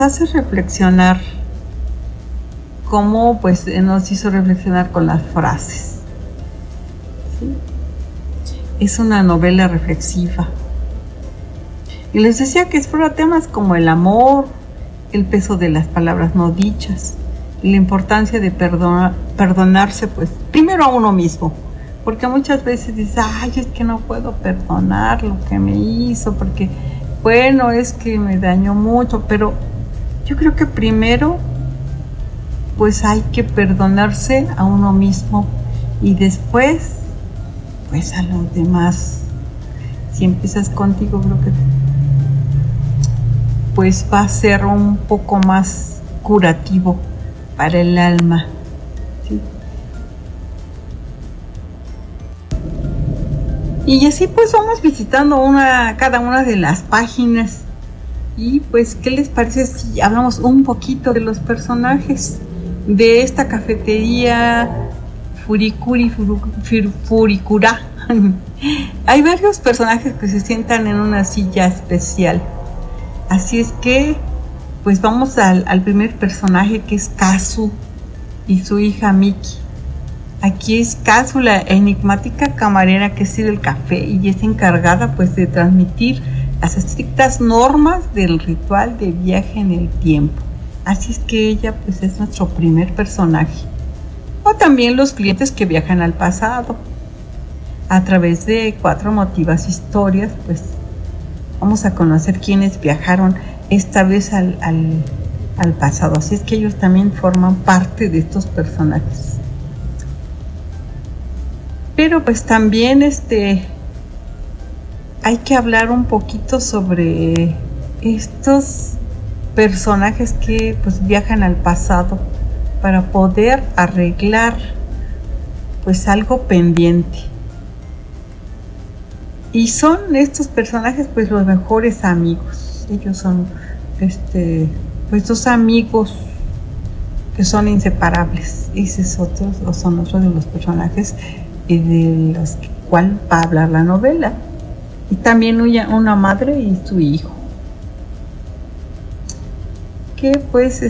hace reflexionar, cómo pues nos hizo reflexionar con las frases. ¿Sí? Es una novela reflexiva. Y les decía que explora temas como el amor, el peso de las palabras no dichas, y la importancia de perdonarse, pues, primero a uno mismo. Porque muchas veces dices, ay, es que no puedo perdonar lo que me hizo, porque, bueno, es que me dañó mucho, pero yo creo que primero, pues hay que perdonarse a uno mismo y después, pues a los demás. Si empiezas contigo, creo que pues va a ser un poco más curativo para el alma. ¿Sí? Y así pues vamos visitando cada una de las páginas. Y pues, ¿qué les parece si hablamos un poquito de los personajes de esta cafetería Furikura? Hay varios personajes que se sientan en una silla especial. Así es que, pues vamos al primer personaje, que es Kazu y su hija Miki. Aquí es Kazu, la enigmática camarera que sirve el café y es encargada pues de transmitir las estrictas normas del ritual de viaje en el tiempo. Así es que ella pues es nuestro primer personaje. O también los clientes que viajan al pasado. A través de 4 emotivas historias, pues vamos a conocer quiénes viajaron esta vez al pasado. Así es que ellos también forman parte de estos personajes. Pero pues también hay que hablar un poquito sobre estos personajes que pues viajan al pasado para poder arreglar pues algo pendiente. Y son estos personajes pues los mejores amigos. Ellos son pues 2 amigos que son inseparables. Son otros de los personajes de los cual va a hablar la novela. Y también una madre y su hijo, que pues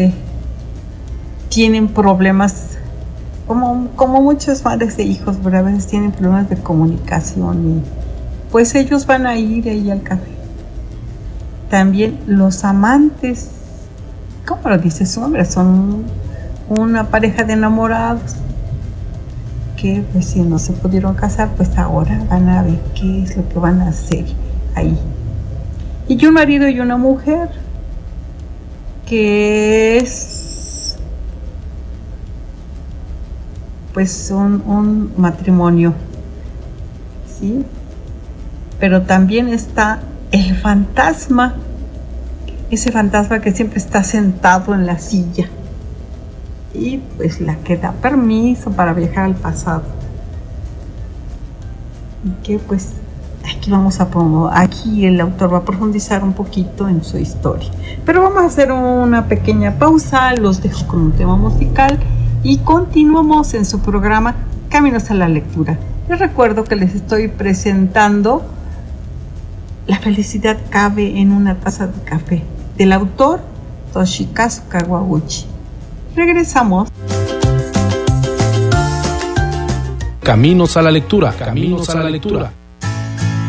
tienen problemas, como muchas madres e hijos, pero a veces tienen problemas de comunicación, y pues ellos van a ir ahí al café. También los amantes, como lo dice su nombre, son una pareja de enamorados que pues si no se pudieron casar, pues ahora van a ver qué es lo que van a hacer ahí. Y un marido y una mujer, que es pues un matrimonio, ¿sí? Pero también está el fantasma, ese fantasma que siempre está sentado en la silla y pues la que da permiso para viajar al pasado. Y que pues aquí el autor va a profundizar un poquito en su historia. Pero vamos a hacer una pequeña pausa, los dejo con un tema musical y continuamos en su programa Caminos a la Lectura. Les recuerdo que les estoy presentando La felicidad cabe en una taza de café, del autor Toshikazu Kawaguchi. Regresamos. Caminos a la Lectura. Caminos a la Lectura.